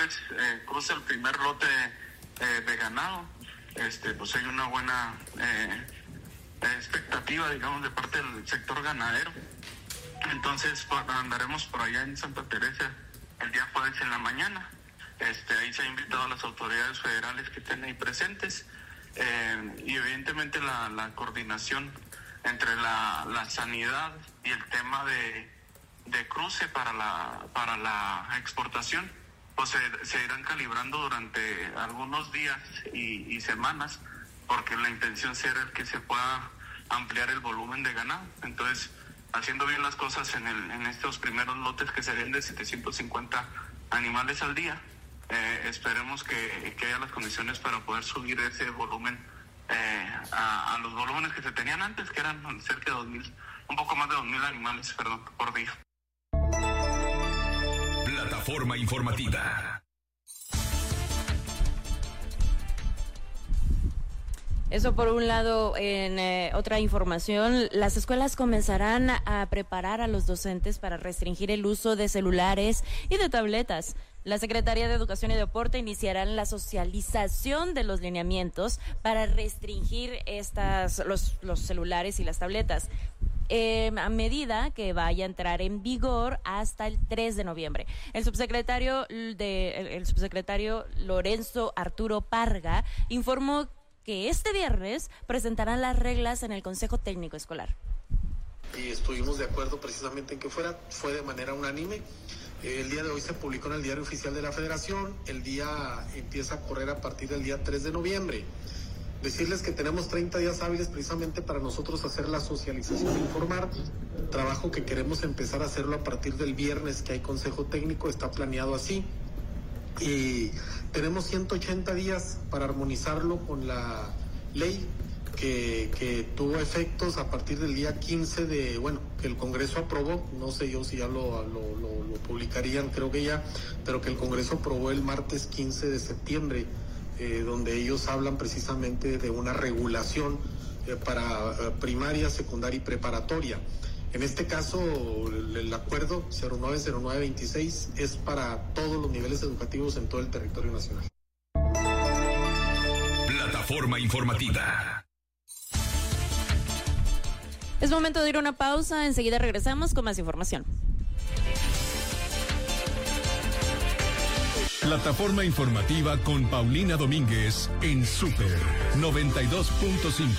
vez cruce el primer lote de ganado, pues hay una buena expectativa, digamos, de parte del sector ganadero. Entonces andaremos por allá en Santa Teresa el día jueves en la mañana. Ahí se ha invitado a las autoridades federales que estén ahí presentes, y evidentemente la coordinación entre la sanidad y el tema de cruce para la exportación, pues se irán calibrando durante algunos días y semanas, porque la intención será que se pueda ampliar el volumen de ganado. Entonces, haciendo bien las cosas en estos primeros lotes que serían de 750 animales al día, esperemos que haya las condiciones para poder subir ese volumen a los volúmenes que se tenían antes, que eran cerca de 2,000, un poco más de 2,000 animales, por día. Plataforma informativa. Eso por un lado. En otra información, las escuelas comenzarán a preparar a los docentes para restringir el uso de celulares y de tabletas. La Secretaría de Educación y Deporte iniciará la socialización de los lineamientos para restringir los celulares y las tabletas, a medida que vaya a entrar en vigor hasta el 3 de noviembre. El subsecretario Lorenzo Arturo Parga informó que este viernes presentarán las reglas en el Consejo Técnico Escolar. Y estuvimos de acuerdo precisamente en que fue de manera unánime. El día de hoy se publicó en el Diario Oficial de la Federación. El día empieza a correr a partir del día 3 de noviembre. Decirles que tenemos 30 días hábiles precisamente para nosotros hacer la socialización e informar. Trabajo que queremos empezar a hacerlo a partir del viernes, que hay Consejo Técnico, está planeado así. Y tenemos 180 días para armonizarlo con la ley que tuvo efectos a partir del día 15 que el Congreso aprobó. No sé yo si ya lo publicarían, creo que ya, pero que el Congreso aprobó el martes 15 de septiembre, donde ellos hablan precisamente de una regulación para primaria, secundaria y preparatoria. En este caso, el acuerdo 090926 es para todos los niveles educativos en todo el territorio nacional. Plataforma informativa. Es momento de ir a una pausa, enseguida regresamos con más información. Plataforma informativa con Paulina Domínguez en Super 92.5.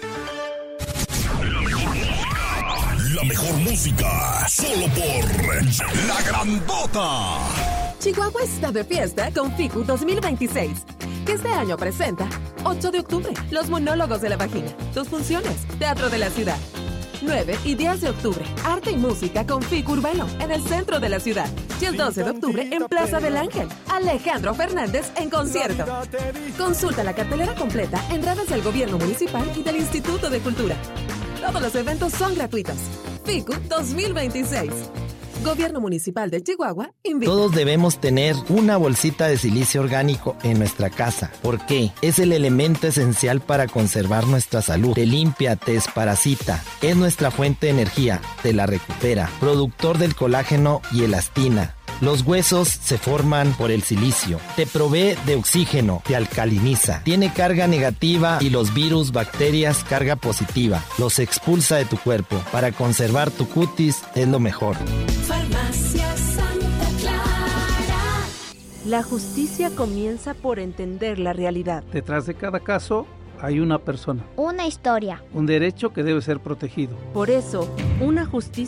La mejor música, solo por La Grandota. Chihuahua está de fiesta con FICU 2026, que este año presenta 8 de octubre, Los Monólogos de la Vagina, 2 funciones, Teatro de la Ciudad. 9 y 10 de octubre, Arte y Música con FICU Urbano en el centro de la ciudad. Y el 12 de octubre en Plaza del Ángel, Alejandro Fernández en concierto. Consulta la cartelera completa en redes del Gobierno Municipal y del Instituto de Cultura. Todos los eventos son gratuitos. FICU 2026. Gobierno Municipal de Chihuahua invita. Todos debemos tener una bolsita de silicio orgánico en nuestra casa. ¿Por qué? Es el elemento esencial para conservar nuestra salud. Te limpia, te desparasita. Es nuestra fuente de energía. Te la recupera. Productor del colágeno y elastina. Los huesos se forman por el silicio. Te provee de oxígeno, te alcaliniza. Tiene carga negativa y los virus, bacterias, carga positiva. Los expulsa de tu cuerpo. Para conservar tu cutis es lo mejor. Farmacia Santa Clara. La justicia comienza por entender la realidad. Detrás de cada caso hay una persona. Una historia. Un derecho que debe ser protegido. Por eso, una justicia